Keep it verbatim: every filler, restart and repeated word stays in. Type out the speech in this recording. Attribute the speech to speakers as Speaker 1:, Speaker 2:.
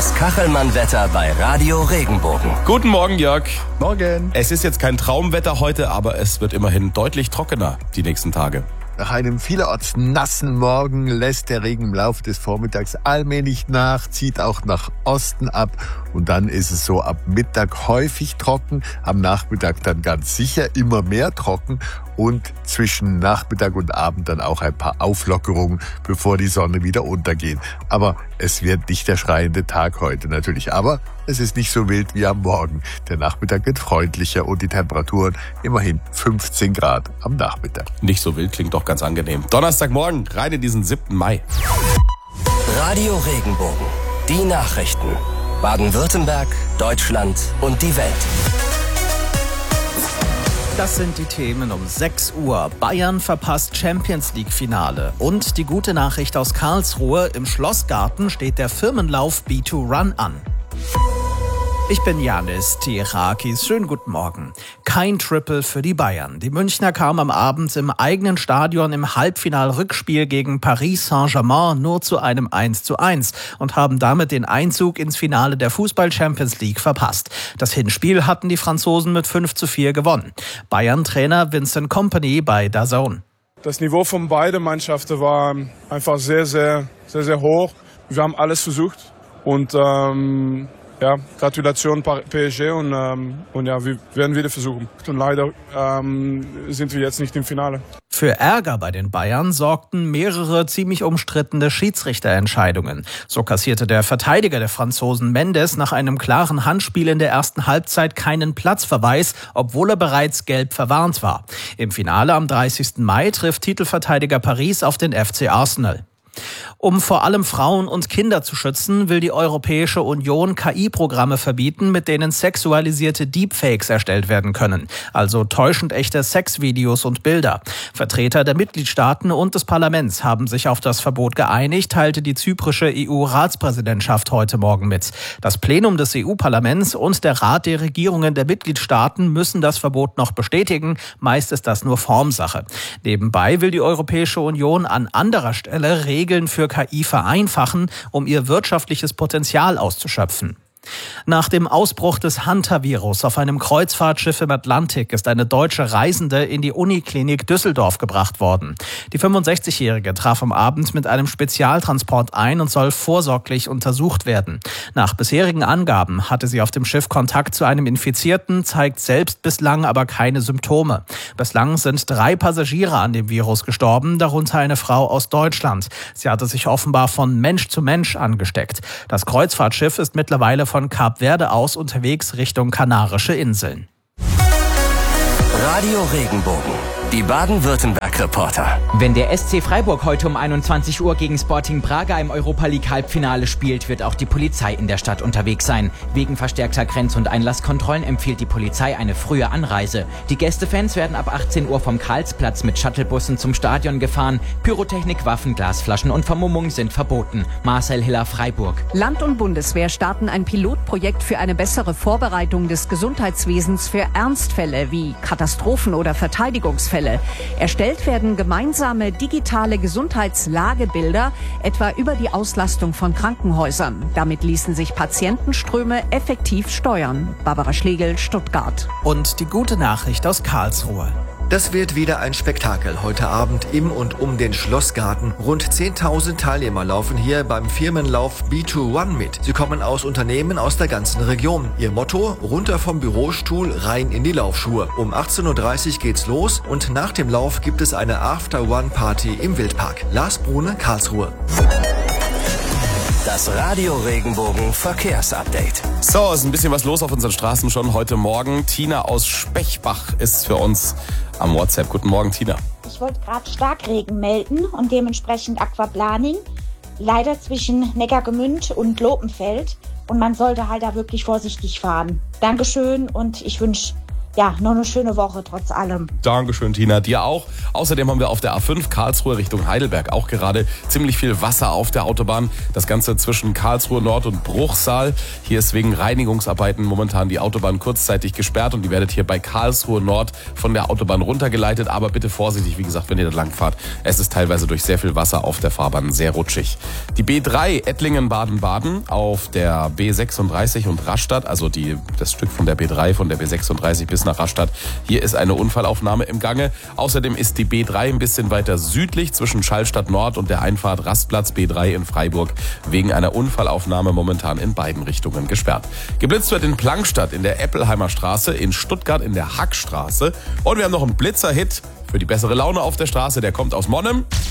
Speaker 1: Das Kachelmann-Wetter bei Radio Regenbogen.
Speaker 2: Guten Morgen, Jörg.
Speaker 3: Morgen.
Speaker 2: Es ist jetzt kein Traumwetter heute, aber es wird immerhin deutlich trockener die nächsten Tage.
Speaker 3: Nach einem vielerorts nassen Morgen lässt der Regen im Laufe des Vormittags allmählich nach, zieht auch nach Osten ab und dann ist es so ab Mittag häufig trocken, am Nachmittag dann ganz sicher immer mehr trocken und zwischen Nachmittag und Abend dann auch ein paar Auflockerungen, bevor die Sonne wieder untergeht. Aber es wird nicht der schreiende Tag heute natürlich, aber es ist nicht so wild wie am Morgen. Der Nachmittag wird freundlicher und die Temperaturen immerhin fünfzehn Grad am Nachmittag.
Speaker 2: Nicht so wild klingt doch ganz angenehm. Donnerstagmorgen, rein in diesen siebten Mai.
Speaker 1: Radio Regenbogen. Die Nachrichten. Baden-Württemberg, Deutschland und die Welt.
Speaker 4: Das sind die Themen um sechs Uhr. Bayern verpasst Champions-League-Finale. Und die gute Nachricht aus Karlsruhe: Im Schlossgarten steht der Firmenlauf B zwei Run an. Ich bin Janis Tirakis. Schönen guten Morgen. Kein Triple für die Bayern. Die Münchner kamen am Abend im eigenen Stadion im Halbfinal-Rückspiel gegen Paris Saint-Germain nur zu einem eins zu eins und haben damit den Einzug ins Finale der Fußball-Champions League verpasst. Das Hinspiel hatten die Franzosen mit fünf zu vier gewonnen. Bayern-Trainer Vincent Kompany bei D A Z N.
Speaker 5: Das Niveau von beiden Mannschaften war einfach sehr, sehr, sehr, sehr hoch. Wir haben alles versucht und ähm Ja, Gratulation P S G und, ähm, und ja, wir werden wieder versuchen. Und leider ähm, sind wir jetzt nicht im Finale.
Speaker 4: Für Ärger bei den Bayern sorgten mehrere ziemlich umstrittene Schiedsrichterentscheidungen. So kassierte der Verteidiger der Franzosen Mendes nach einem klaren Handspiel in der ersten Halbzeit keinen Platzverweis, obwohl er bereits gelb verwarnt war. Im Finale am dreißigsten Mai trifft Titelverteidiger Paris auf den F C Arsenal. Um vor allem Frauen und Kinder zu schützen, will die Europäische Union K I-Programme verbieten, mit denen sexualisierte Deepfakes erstellt werden können, also täuschend echte Sexvideos und Bilder. Vertreter der Mitgliedstaaten und des Parlaments haben sich auf das Verbot geeinigt, teilte die zyprische E U-Ratspräsidentschaft heute Morgen mit. Das Plenum des E U-Parlaments und der Rat der Regierungen der Mitgliedstaaten müssen das Verbot noch bestätigen. Meist ist das nur Formsache. Nebenbei will die Europäische Union an anderer Stelle Regeln für K I vereinfachen, um ihr wirtschaftliches Potenzial auszuschöpfen. Nach dem Ausbruch des Hunter-Virus auf einem Kreuzfahrtschiff im Atlantik ist eine deutsche Reisende in die Uniklinik Düsseldorf gebracht worden. Die fünfundsechzigjährige traf am Abend mit einem Spezialtransport ein und soll vorsorglich untersucht werden. Nach bisherigen Angaben hatte sie auf dem Schiff Kontakt zu einem Infizierten, zeigt selbst bislang aber keine Symptome. Bislang sind drei Passagiere an dem Virus gestorben, darunter eine Frau aus Deutschland. Sie hatte sich offenbar von Mensch zu Mensch angesteckt. Das Kreuzfahrtschiff ist mittlerweile von Kap Verde aus unterwegs Richtung Kanarische Inseln.
Speaker 1: Radio Regenbogen. Die Baden-Württemberg-Reporter.
Speaker 6: Wenn der S C Freiburg heute um einundzwanzig Uhr gegen Sporting Braga im Europa-League-Halbfinale spielt, wird auch die Polizei in der Stadt unterwegs sein. Wegen verstärkter Grenz- und Einlasskontrollen empfiehlt die Polizei eine frühe Anreise. Die Gästefans werden ab achtzehn Uhr vom Karlsplatz mit Shuttlebussen zum Stadion gefahren. Pyrotechnik, Waffen, Glasflaschen und Vermummung sind verboten. Marcel Hiller, Freiburg.
Speaker 7: Land und Bundeswehr starten ein Pilotprojekt für eine bessere Vorbereitung des Gesundheitswesens für Ernstfälle wie Katastrophen oder Verteidigungsfälle. Erstellt werden gemeinsame digitale Gesundheitslagebilder, etwa über die Auslastung von Krankenhäusern. Damit ließen sich Patientenströme effektiv steuern. Barbara Schlegel, Stuttgart.
Speaker 4: Und die gute Nachricht aus Karlsruhe.
Speaker 8: Das wird wieder ein Spektakel heute Abend im und um den Schlossgarten. Rund zehntausend Teilnehmer laufen hier beim Firmenlauf B zwei Run mit. Sie kommen aus Unternehmen aus der ganzen Region. Ihr Motto: runter vom Bürostuhl, rein in die Laufschuhe. Um achtzehn Uhr dreißig geht's los und nach dem Lauf gibt es eine After-One-Party im Wildpark. Lars Brune, Karlsruhe.
Speaker 1: Das Radio Regenbogen Verkehrsupdate.
Speaker 2: So, ist ein bisschen was los auf unseren Straßen schon heute Morgen. Tina aus Spechbach ist für uns am WhatsApp. Guten Morgen, Tina.
Speaker 9: Ich wollte gerade Starkregen melden und dementsprechend Aquaplaning. Leider zwischen Neckargemünd und Lopenfeld. Und man sollte halt da wirklich vorsichtig fahren. Dankeschön und ich wünsche ja, noch eine schöne Woche trotz allem.
Speaker 2: Dankeschön, Tina. Dir auch. Außerdem haben wir auf der A fünf Karlsruhe Richtung Heidelberg auch gerade ziemlich viel Wasser auf der Autobahn. Das Ganze zwischen Karlsruhe Nord und Bruchsal. Hier ist wegen Reinigungsarbeiten momentan die Autobahn kurzzeitig gesperrt und ihr werdet hier bei Karlsruhe Nord von der Autobahn runtergeleitet. Aber bitte vorsichtig, wie gesagt, wenn ihr da lang fahrt. Es ist teilweise durch sehr viel Wasser auf der Fahrbahn sehr rutschig. Die B drei Ettlingen-Baden-Baden auf der B sechsunddreißig und Rastatt, also die, das Stück von der B drei, von der B sechsunddreißig bis nach Rastatt. Hier ist eine Unfallaufnahme im Gange. Außerdem ist die B drei ein bisschen weiter südlich zwischen Schallstadt Nord und der Einfahrt Rastplatz B drei in Freiburg wegen einer Unfallaufnahme momentan in beiden Richtungen gesperrt. Geblitzt wird in Plankstadt in der Eppelheimer Straße, in Stuttgart in der Hackstraße. Und wir haben noch einen Blitzerhit für die bessere Laune auf der Straße. Der kommt aus Monnem.